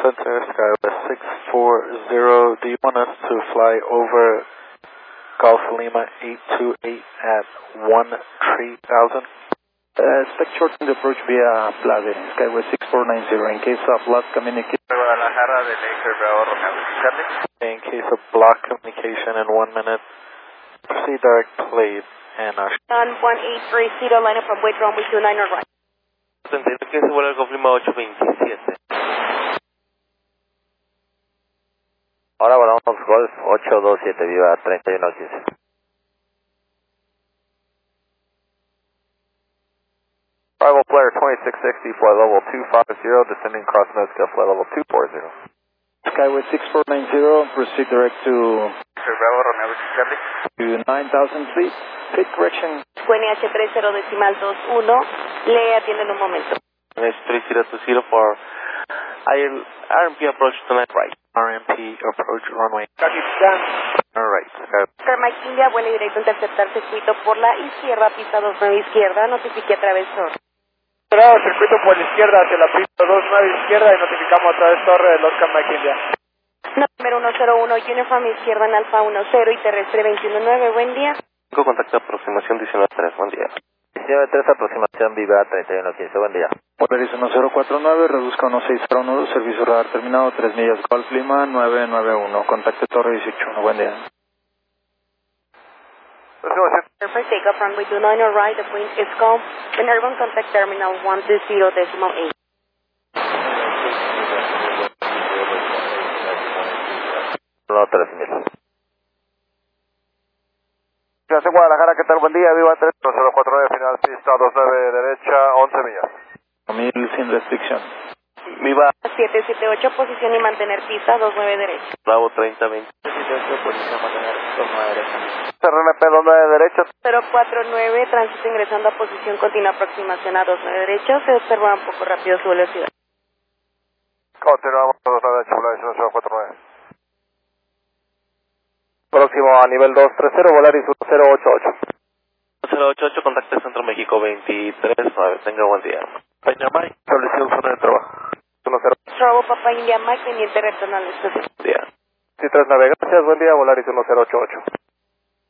Center, Skywest 640. Do you want us to fly over Golf Lima 828 at 13000? Expect shorten the approach via Plade, Skywest 6490. In case of lost communication. Guadalajara de Laker, Bravo, Romeo, Charlie. In case of block communication in 1 minute, proceed direct plate and on 1830, line up from Wade runway 29 or right. 31 que se vuelve al Golf Lima 827. Ahora volamos Golf 827, viva 3115. Arrival player 2660, flight level 250, descending cross nose scale, flight level 240. Skyway 6490, proceed direct to Bravo, Romeo, Charlie. 9000 feet, fit correction. QNH 30.21, le atiende en un momento. NH3020 for RMP approach to left right. RMP approach runway. Alright. Oscar Mike India, vuelo directo a interceptar circuito por la izquierda, pista 29 izquierda, notifique atravesor. Cerrado circuito por la izquierda hacia la pista 29 izquierda y notificamos a través torre del Oscar Mike India. Número 101, uniforme izquierda en alfa 10 y terrestre 219, buen día. Contacto aproximación 19-3, buen día. 19-3, aproximación viva 3115, buen día. Polaris 1049, reduzca 1601, servicio radar terminado, 3 millas, Golf Lima 991, contacte torre 181, buen día. Perfect takeoff runway 29 or right, the wind is calm, and urban contact terminal 120.8. No, 3000. Ciudad Guadalajara, ¿qué tal? Buen día, viva 3049, final pista 29 derecha, 11 millas. 1000 sin restricción. Viva 778, posición y mantener pista 29 derecha. Bravo 3020. 778, posición mantener 29 derecha. RNP 29 derecha. 049, tránsito ingresando a posición continua, aproximación a 29 derecha, se observa un poco rápido su velocidad. Continuamos a 29 derecha, Polaris 1049. Próximo a nivel 230, Volaris 1088. 088, contacto Centro México 239, tenga buen día. Peña Mike, establecido zona de trabajo. 10. Bravo Papa India Mike, pendiente retorno al estación. Día. Sí, 39, gracias, buen día, Volaris 1088.